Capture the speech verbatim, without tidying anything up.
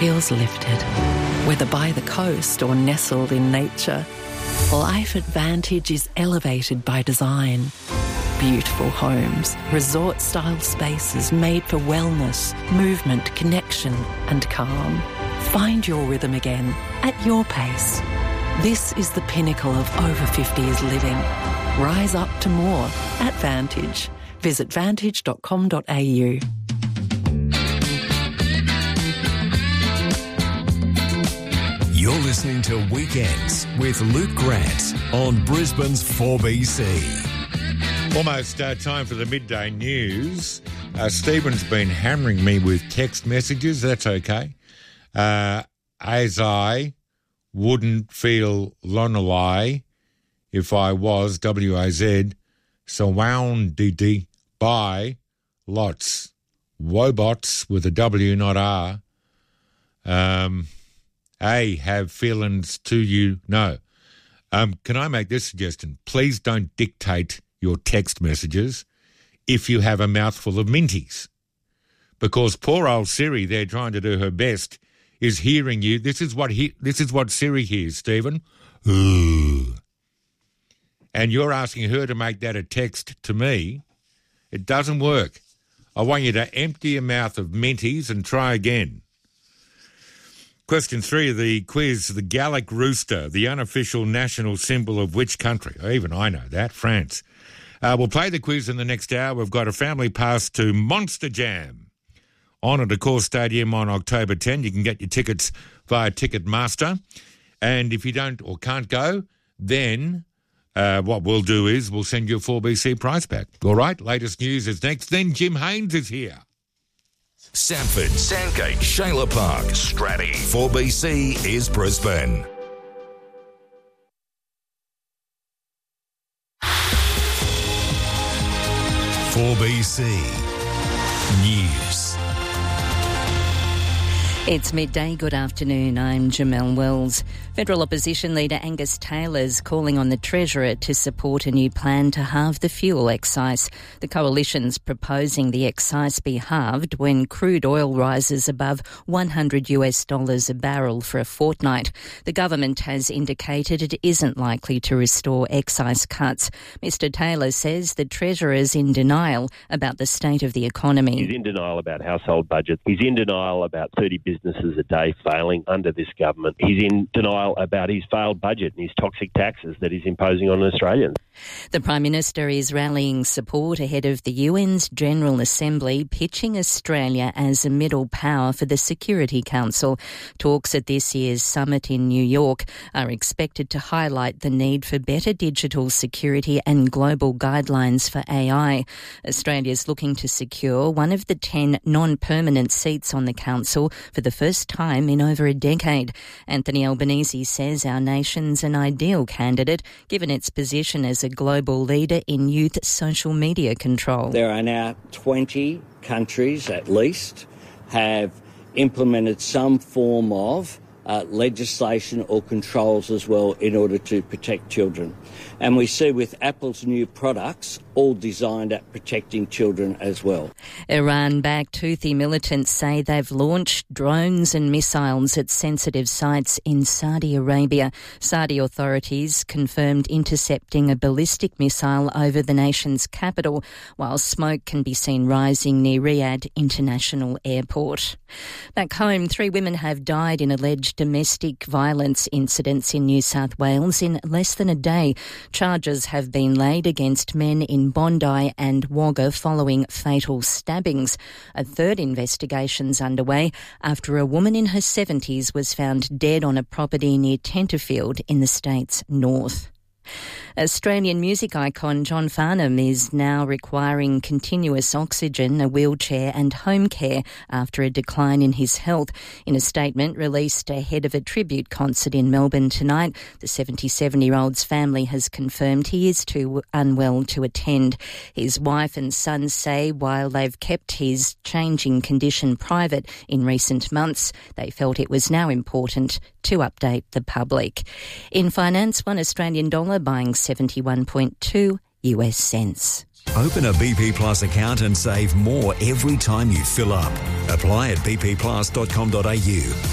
feels lifted. Whether by the coast or nestled in nature, Life Advantage is elevated by design. Beautiful homes, resort-style spaces made for wellness, movement, connection and calm. Find your rhythm again at your pace. This is the pinnacle of over fifties living. Rise up to more at Vantage. Visit vantage dot com dot a u. You're listening to Weekends with Luke Grant on Brisbane's four B C. Almost uh, time for the midday news. Uh, Stephen's been hammering me with text messages. That's okay. Uh, as I wouldn't feel lonely if I was, W A Z, surrounded by lots. Wobots with a W, not R. Um... A, have feelings to you? No. Um, can I make this suggestion? Please don't dictate your text messages if you have a mouthful of minties. Because poor old Siri, there trying to do her best, is hearing you. This is what he, this is what Siri hears, Stephen. Ooh. And you're asking her to make that a text to me. It doesn't work. I want you to empty your mouth of minties and try again. Question three of the quiz, the Gallic rooster, the unofficial national symbol of which country? Even I know that, France. Uh, we'll play the quiz in the next hour. We've got a family pass to Monster Jam on at Accor Stadium on October tenth. You can get your tickets via Ticketmaster. And if you don't or can't go, then uh, what we'll do is we'll send you a four B C prize pack. All right, latest news is next. Then Jim Haynes is here. Sanford, Sandgate, Shayla Park, Stratty. four B C is Brisbane. four B C News. It's midday. Good afternoon. I'm Jamelle Wells. Federal Opposition Leader Angus Taylor's calling on the Treasurer to support a new plan to halve the fuel excise. The Coalition's proposing the excise be halved when crude oil rises above one hundred US dollars a barrel for a fortnight. The government has indicated it isn't likely to restore excise cuts. Mister Taylor says the Treasurer's in denial about the state of the economy. He's in denial about household budgets. He's in denial about thirty businesses a day failing under this government. He's in denial about his failed budget and his toxic taxes that he's imposing on Australians. The Prime Minister is rallying support ahead of the U N's General Assembly, pitching Australia as a middle power for the Security Council. Talks at this year's summit in New York are expected to highlight the need for better digital security and global guidelines for A I. Australia's looking to secure one of the ten non-permanent seats on the Council for the first time in over a decade. Anthony Albanese says our nation's an ideal candidate given its position as a global leader in youth social media control. There are now twenty countries at least have implemented some form of uh, legislation or controls as well in order to protect children. And we see with Apple's new products all designed at protecting children as well. Iran-backed Houthi militants say they've launched drones and missiles at sensitive sites in Saudi Arabia. Saudi authorities confirmed intercepting a ballistic missile over the nation's capital, while smoke can be seen rising near Riyadh International Airport. Back home, three women have died in alleged domestic violence incidents in New South Wales in less than a day. Charges have been laid against men in Bondi and Wagga following fatal stabbings. A third investigation's underway after a woman in her seventies was found dead on a property near Tenterfield in the state's north. Australian music icon John Farnham is now requiring continuous oxygen, a wheelchair and home care after a decline in his health. In a statement released ahead of a tribute concert in Melbourne tonight, the seventy-seven-year-old's family has confirmed he is too unwell to attend. His wife and son say while they've kept his changing condition private in recent months, they felt it was now important to update the public. In finance, one Australian dollar buying seventy-one point two US cents. Open a B P Plus account and save more every time you fill up. Apply at b p plus dot com dot a u.